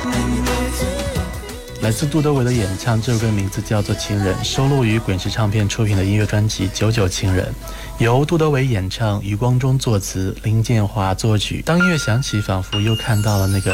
来自杜德伟的演唱，这首歌名字叫做《情人》，收录于滚石唱片出品的音乐专辑《久久情人》，由杜德伟演唱，余光中作词，林建华作曲。当音乐响起，仿佛又看到了那个